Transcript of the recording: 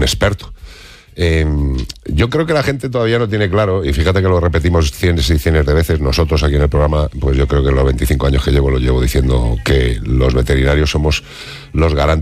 un experto. Yo creo que la gente todavía no tiene claro, y fíjate que lo repetimos cientos y cientos de veces, nosotros aquí en el programa, pues yo creo que los 25 años que llevo lo llevo diciendo, que los veterinarios somos los garantes